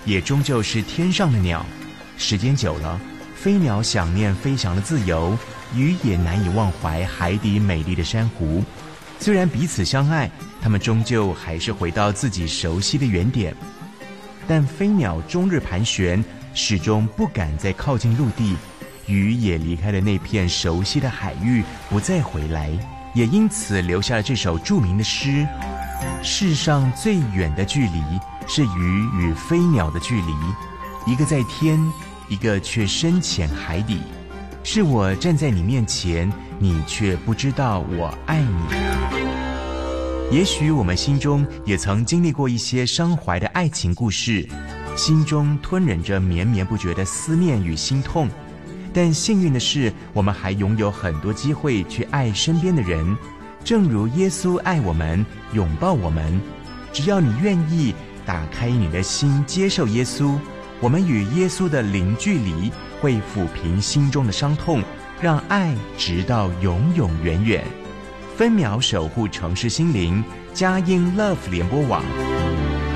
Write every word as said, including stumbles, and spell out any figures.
也终究是天上的鸟。时间久了，飞鸟想念飞翔的自由，鱼也难以忘怀海底美丽的珊瑚。虽然彼此相爱，它们终究还是回到自己熟悉的原点。但飞鸟终日盘旋，始终不敢再靠近陆地，鱼也离开了那片熟悉的海域，不再回来，也因此留下了这首著名的诗。世上最远的距离，是鱼与飞鸟的距离，一个在天，一个却深潜海底。是我站在你面前，你却不知道我爱你。也许我们心中也曾经历过一些伤怀的爱情故事，心中吞忍着绵绵不绝的思念与心痛。但幸运的是，我们还拥有很多机会去爱身边的人，正如耶稣爱我们，拥抱我们。只要你愿意打开你的心，接受耶稣，我们与耶稣的零距离，会抚平心中的伤痛，让爱直到永永远远。分秒守护城市心灵，佳音 Love 联播网。